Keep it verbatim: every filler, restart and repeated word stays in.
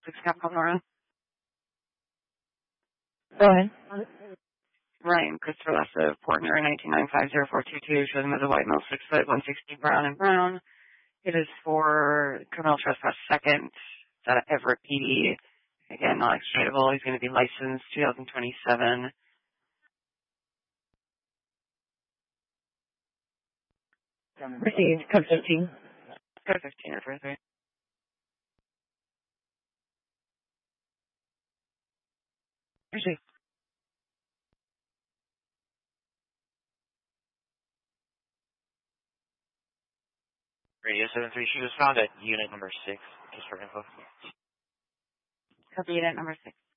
Six Capcom Nora. Go ahead. Ryan Christopher Lessa, Portner, nineteen nine five zero four two two, shows him as a white male, six foot, one sixty, brown and brown. It is for criminal trespass second. It's out of Everett P D. Again, not extradable. He's going to be licensed twenty twenty-seven. Received. Code fifteen. Code fifteen, or three. Received. Radio seven three, she was found at unit number six, just for info. Copy unit number six.